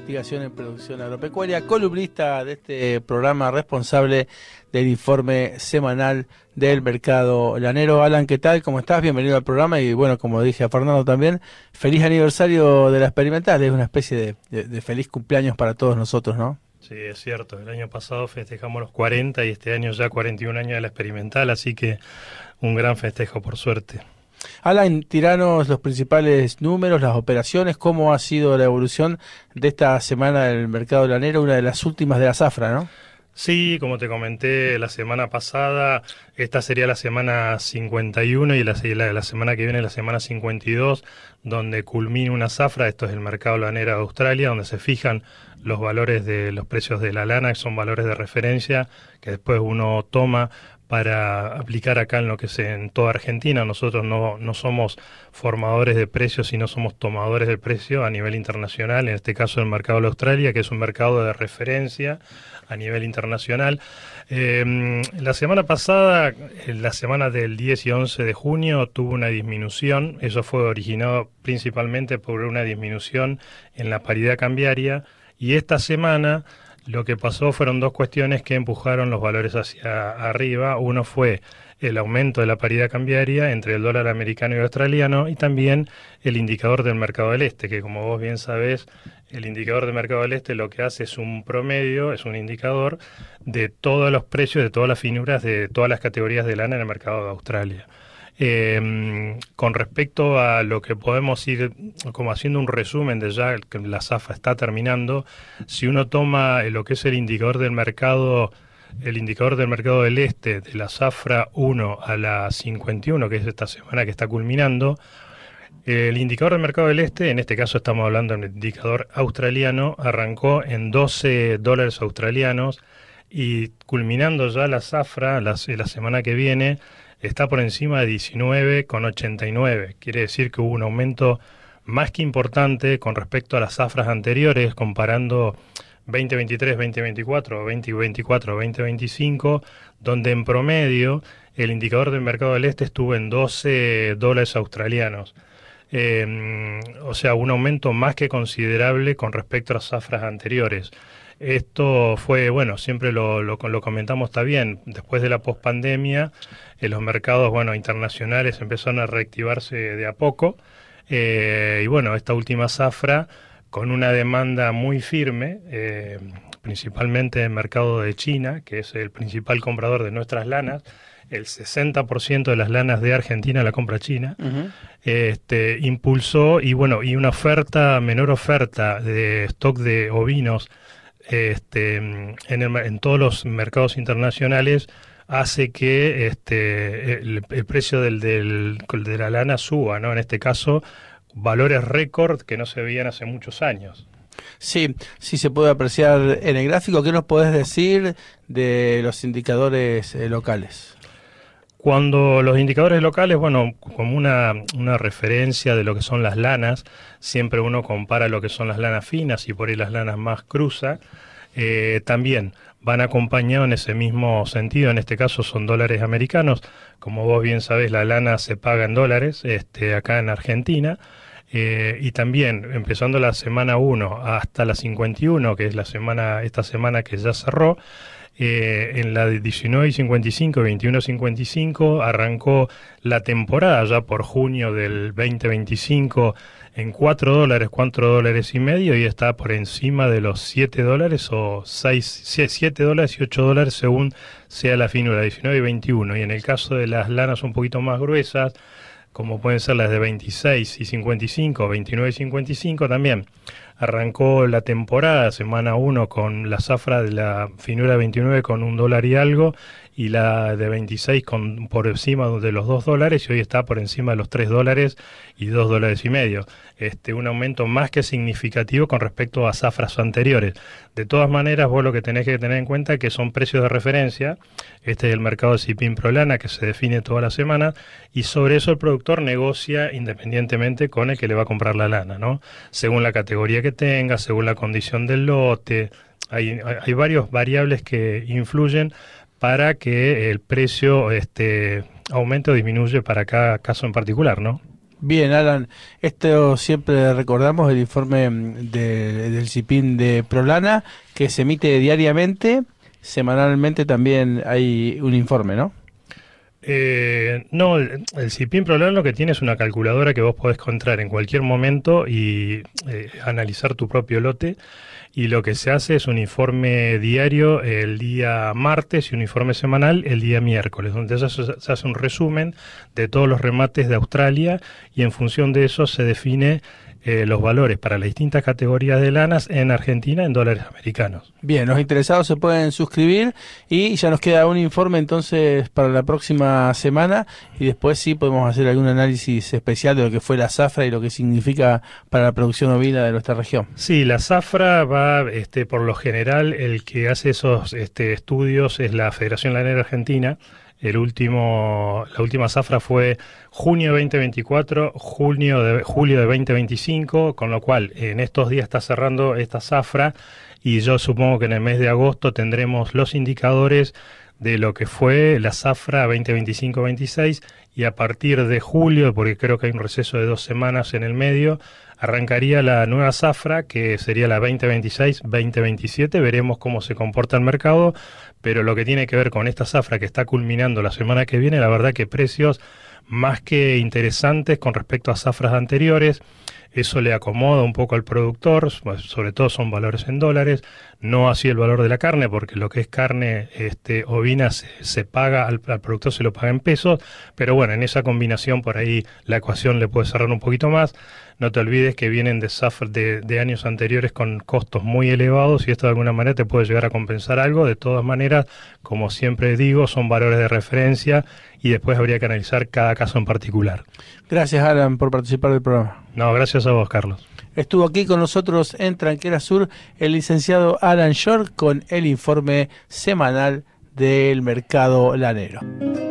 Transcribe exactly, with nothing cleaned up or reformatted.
investigación en producción agropecuaria, columnista de este programa, responsable del informe semanal del mercado lanero. Alan, ¿qué tal? ¿Cómo estás? Bienvenido al programa y bueno, como dije a Fernando también, feliz aniversario de la Experimental. Es una especie de, de, de feliz cumpleaños para todos nosotros, ¿no? Sí, es cierto. El año pasado festejamos los cuarenta y este año ya cuarenta y un años de la Experimental, así que un gran festejo por suerte. Alan, tiranos los principales números, las operaciones, cómo ha sido la evolución de esta semana del mercado lanero, una de las últimas de la zafra, ¿no? Sí, como te comenté la semana pasada, esta sería la semana cincuenta y uno y la, la, la semana que viene la semana cincuenta y dos, donde culmina una zafra. Esto es el mercado lanero de Australia, donde se fijan los valores de los precios de la lana, que son valores de referencia que después uno toma para aplicar acá en lo que es en toda Argentina. Nosotros no, no somos formadores de precios, sino somos tomadores de precio a nivel internacional, en este caso el mercado de Australia, que es un mercado de referencia a nivel internacional. Eh, la semana pasada, la semana del diez y once de junio, tuvo una disminución. Eso fue originado principalmente por una disminución en la paridad cambiaria, y esta semana lo que pasó fueron dos cuestiones que empujaron los valores hacia arriba. Uno fue el aumento de la paridad cambiaria entre el dólar americano y el australiano, y también el indicador del mercado del este, que como vos bien sabés, el indicador del mercado del este lo que hace es un promedio, es un indicador de todos los precios, de todas las finuras, de todas las categorías de lana en el mercado de Australia. Eh, con respecto a lo que podemos ir como haciendo un resumen de ya que la zafra está terminando, si uno toma lo que es el indicador del mercado, el indicador del mercado del este de la zafra uno a la cincuenta y uno, que es esta semana que está culminando, el indicador del mercado del este, en este caso estamos hablando del indicador australiano, arrancó en doce dólares australianos y culminando ya la zafra la, la semana que viene está por encima de diecinueve con ochenta y nueve. Quiere decir que hubo un aumento más que importante con respecto a las zafras anteriores, comparando veinte veintitrés, veinte veinticuatro, veinte veinticuatro, veinte veinticinco, donde en promedio el indicador del mercado del este estuvo en doce dólares australianos. Eh, o sea, un aumento más que considerable con respecto a las zafras anteriores. Esto fue, bueno, siempre lo, lo, lo comentamos, está bien, después de la pospandemia, eh, los mercados, bueno, internacionales empezaron a reactivarse de a poco, eh, y bueno, esta última zafra, con una demanda muy firme, eh, principalmente en el mercado de China, que es el principal comprador de nuestras lanas, el sesenta por ciento de las lanas de Argentina la compra China, uh-huh. este, impulsó, y bueno, y una oferta, menor oferta de stock de ovinos, Este, en, el, en todos los mercados internacionales, hace que este, el, el precio del, del, de la lana suba, ¿no? En este caso, valores récord que no se veían hace muchos años. Sí, sí se puede apreciar en el gráfico. ¿Qué nos podés decir de los indicadores eh, locales? Cuando los indicadores locales, bueno, como una, una referencia de lo que son las lanas, siempre uno compara lo que son las lanas finas y por ahí las lanas más cruza, eh, también van acompañados en ese mismo sentido. En este caso son dólares americanos. Como vos bien sabés, la lana se paga en dólares este, acá en Argentina. Eh, y también, empezando la semana uno hasta la cincuenta y uno, que es la semana, esta semana que ya cerró, Eh, en la de diecinueve y cincuenta y cinco, veintiuno cincuenta y cinco, arrancó la temporada ya por junio del veinte veinticinco en cuatro dólares, cuatro dólares y medio, y está por encima de los siete dólares o seis, siete dólares y ocho dólares según sea la finura, diecinueve y veintiuno. Y en el caso de las lanas un poquito más gruesas, como pueden ser las de veintiséis y cincuenta y cinco, veintinueve y cincuenta y cinco, también arrancó la temporada, semana uno, con la zafra de la finura veintinueve con un dólar y algo, y la de veintiséis con por encima de los dos dólares, y hoy está por encima de los tres dólares y dos dólares y medio. Este, un aumento más que significativo con respecto a zafras anteriores. De todas maneras, vos lo que tenés que tener en cuenta es que son precios de referencia. Este es el mercado de Sipin Prolana, que se define toda la semana, y sobre eso el productor negocia independientemente con el que le va a comprar la lana, ¿no? Según la categoría que tenga, según la condición del lote, hay, hay varias variables que influyen para que el precio este, aumente o disminuye para cada caso en particular, ¿no? Bien, Alan, esto siempre recordamos el informe de, del CIPIN de Prolana, que se emite diariamente, semanalmente también hay un informe, ¿no? Eh, no, el, el CIPIN Prolana lo que tiene es una calculadora que vos podés encontrar en cualquier momento y eh, analizar tu propio lote. Y lo que se hace es un informe diario el día martes y un informe semanal el día miércoles, donde se hace un resumen de todos los remates de Australia y en función de eso se define eh, los valores para las distintas categorías de lanas en Argentina en dólares americanos. Bien, los interesados se pueden suscribir y ya nos queda un informe entonces para la próxima semana y después sí podemos hacer algún análisis especial de lo que fue la zafra y lo que significa para la producción ovina de nuestra región. Sí, la zafra va, este, por lo general, el que hace esos este, estudios es la Federación Lanera Argentina. El último, la última zafra fue junio de veinte veinticuatro, junio de, julio de veinte veinticinco, con lo cual en estos días está cerrando esta zafra y yo supongo que en el mes de agosto tendremos los indicadores de lo que fue la zafra veinte veinticinco veintiséis y a partir de julio, porque creo que hay un receso de dos semanas en el medio, arrancaría la nueva zafra que sería la veinte veintiséis veinte veintisiete, veremos cómo se comporta el mercado, pero lo que tiene que ver con esta zafra que está culminando la semana que viene, la verdad que precios más que interesantes con respecto a zafras anteriores. Eso le acomoda un poco al productor, sobre todo son valores en dólares, no así el valor de la carne, porque lo que es carne este, ovina se, se paga, al, al productor se lo paga en pesos, pero bueno, en esa combinación por ahí la ecuación le puede cerrar un poquito más. No te olvides que vienen de zafras de, de años anteriores con costos muy elevados y esto de alguna manera te puede llegar a compensar algo. De todas maneras, como siempre digo, son valores de referencia y después habría que analizar cada caso en particular. Gracias, Alan, por participar del programa. No, gracias a vos, Carlos. Estuvo aquí con nosotros en Tranquera Sur el licenciado Alan Short con el informe semanal del mercado lanero.